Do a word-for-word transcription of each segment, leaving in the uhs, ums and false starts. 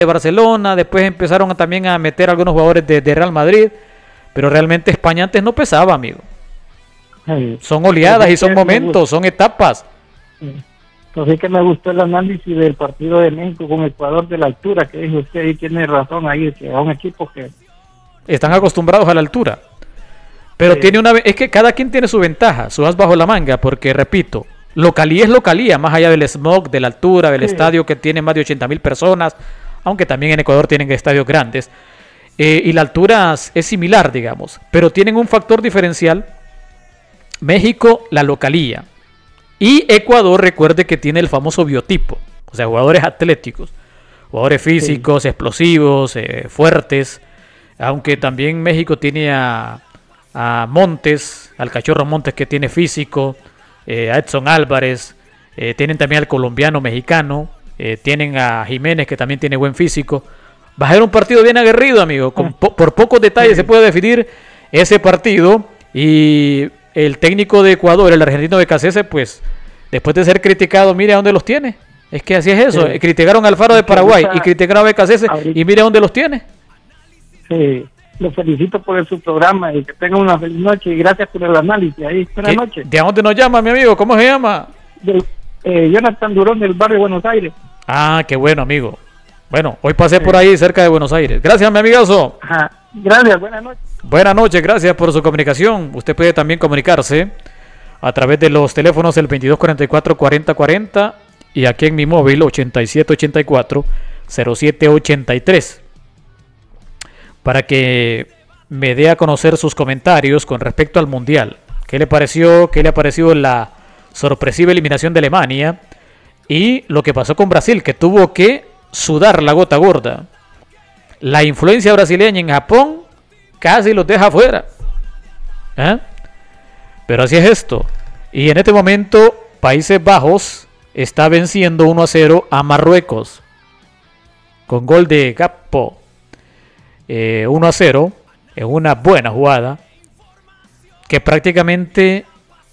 de Barcelona, después empezaron a, también a meter algunos jugadores de, de Real Madrid, pero realmente España antes no pesaba, amigo. Sí. Son oleadas Así y son que me momentos, gusta. son etapas. Sí. Entonces que me gustó el análisis del partido de México con Ecuador de la altura, que dijo usted, y tiene razón ahí, que a un equipo que... Están acostumbrados a la altura. Pero Sí. tiene una, es que cada quien tiene su ventaja, su as bajo la manga, porque repito, localía es localía, más allá del smog, de la altura, del Sí. estadio que tiene más de ochenta mil personas, aunque también en Ecuador tienen estadios grandes. Eh, y la altura es similar, digamos, pero tienen un factor diferencial. México, la localía. Y Ecuador, recuerde que tiene el famoso biotipo, o sea, jugadores atléticos, jugadores físicos, sí. explosivos, eh, fuertes, aunque también México tiene a, a Montes, al Cachorro Montes que tiene físico, eh, a Edson Álvarez, eh, tienen también al colombiano mexicano, eh, tienen a Jiménez que también tiene buen físico. Va a ser un partido bien aguerrido, amigo, con po por pocos detalles sí. se puede definir ese partido. Y el técnico de Ecuador, el argentino de Becasese, pues después de ser criticado, mire a dónde los tiene. Es que así es eso. Sí. Criticaron al Alfaro de Paraguay y criticaron a Becasese y mire a dónde los tiene. Sí, lo felicito por su programa y que tenga una feliz noche y gracias por el análisis ahí. Buenas noches. ¿De dónde nos llama, mi amigo? ¿Cómo se llama? Del, eh, Jonathan Durón del barrio Buenos Aires. Ah, qué bueno, amigo. Bueno, hoy pasé sí. por ahí cerca de Buenos Aires. Gracias, mi amigazo. Ajá. Gracias, buenas noches. Buenas noches, gracias por su comunicación. Usted puede también comunicarse a través de los teléfonos del veintidós cuarenta y cuatro cuarenta cuarenta y aquí en mi móvil ochenta y siete ochenta y cuatro cero siete ochenta y tres para que me dé a conocer sus comentarios con respecto al Mundial. ¿Qué le pareció? ¿Qué le ha parecido la sorpresiva eliminación de Alemania? Y lo que pasó con Brasil, que tuvo que sudar la gota gorda. La influencia brasileña en Japón casi los deja afuera. ¿Eh? Pero así es esto. Y en este momento Países Bajos está venciendo uno a cero a Marruecos. Con gol de Gakpo. Eh, uno a cero. En una buena jugada. Que prácticamente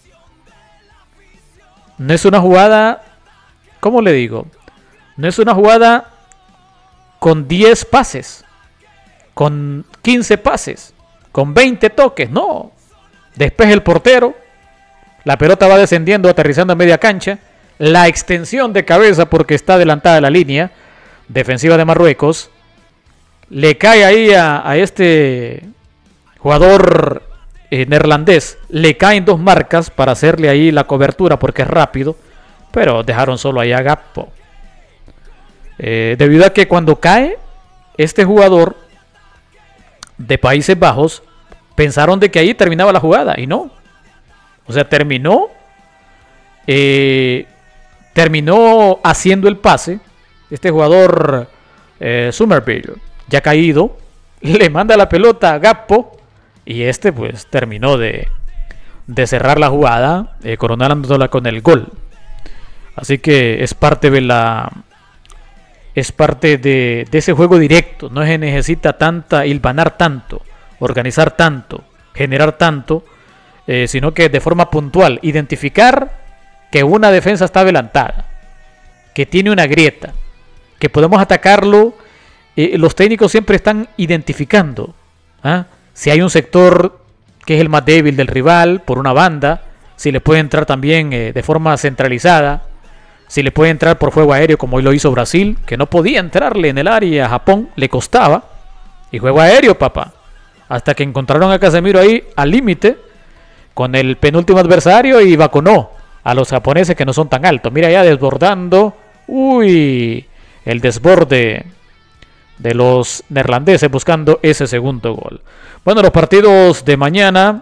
no es una jugada... ¿Cómo le digo? No es una jugada con diez pases, con quince pases, con veinte toques, no. Despeja el portero, la pelota va descendiendo, aterrizando a media cancha, la extensión de cabeza porque está adelantada la línea defensiva de Marruecos, le cae ahí a, a este jugador eh, neerlandés, le caen dos marcas para hacerle ahí la cobertura porque es rápido, pero dejaron solo ahí a Gakpo. Eh, debido a que cuando cae este jugador de Países Bajos, pensaron de que ahí terminaba la jugada y no. O sea, terminó eh, terminó haciendo el pase. Este jugador eh, Somerville, ya caído, le manda la pelota a Gakpo y este pues terminó de, de cerrar la jugada, eh, coronándola con el gol. Así que es parte de la es parte de, de ese juego directo. No se necesita tanta hilvanar tanto, organizar tanto, generar tanto, eh, sino que de forma puntual identificar que una defensa está adelantada, que tiene una grieta, que podemos atacarlo. Eh, los técnicos siempre están identificando ¿ah? si hay un sector que es el más débil del rival por una banda, si le puede entrar también eh, de forma centralizada, si le puede entrar por juego aéreo como hoy lo hizo Brasil, que no podía entrarle en el área a Japón, le costaba, y juego aéreo, papá, hasta que encontraron a Casemiro ahí al límite con el penúltimo adversario y vacunó a los japoneses que no son tan altos. Mira ya desbordando, uy, el desborde de los neerlandeses buscando ese segundo gol. Bueno, los partidos de mañana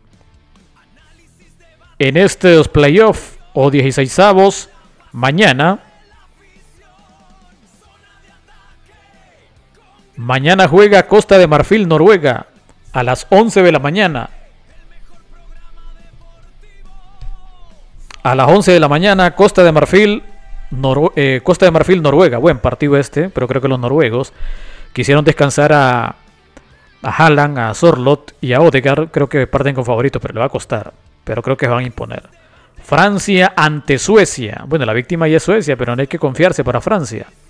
en estos playoffs o dieciseisavos. Mañana, mañana juega Costa de Marfil, Noruega, a las once de la mañana. A las once de la mañana, Costa de Marfil, Nor eh, Costa de Marfil, Noruega. Buen partido este, pero creo que los noruegos quisieron descansar a, a Haaland, a Sorloth y a Odegaard. Creo que parten con favoritos, pero le va a costar. Pero creo que van a imponer. Francia ante Suecia. Bueno, la víctima ya es Suecia, pero no hay que confiarse para Francia.